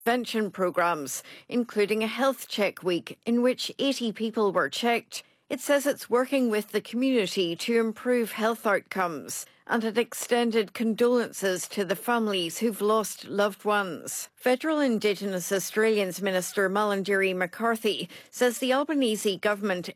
prevention programs, including a health check week in which 80 people were checked. It says it's working with the community to improve health outcomes, and it extended condolences to the families who've lost loved ones. Federal Indigenous Australians Minister Malarndirri McCarthy says the Albanese government